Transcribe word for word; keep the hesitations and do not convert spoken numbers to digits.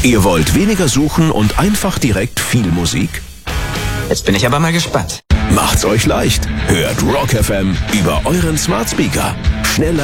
Ihr wollt weniger suchen und einfach direkt viel Musik? Jetzt bin ich aber mal gespannt. Macht's euch leicht. Hört Rock F M über euren Smart Speaker. Schneller